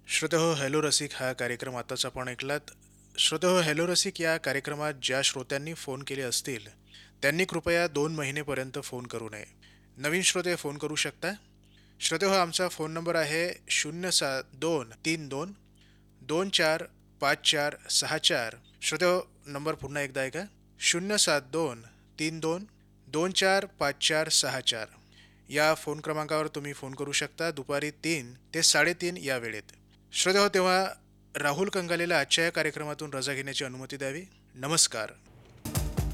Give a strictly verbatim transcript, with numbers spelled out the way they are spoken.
श्रोतेहो hello रसिक हा कार्यक्रम आताच आपण ऐकलात. श्रोतेहो हॅलो रसिक या कार्यक्रमात ज्या श्रोत्यांनी फोन केले असतील त्यांनी कृपया दोन महिनेपर्यंत फोन करू नये. नवीन श्रोते फोन करू शकता. श्रोतेहो आमचा फोन नंबर आहे शून्य सात दोन तीन दोन दोन चार पाच चार सहा चार. श्रोतेहो नंबर पुन्हा एकदा ऐका. शून्य सात दोन तीन दोन दोन चार पाच चार सहा चार या फोन क्रमांकावर तुम्ही फोन करू शकता दुपारी तीन ते साडेतीन या वेळेत. श्रोते हो तेव्हा राहुल कंगालेला आजच्या या कार्यक्रमातून रजा घेण्याची अनुमती द्यावी. नमस्कार.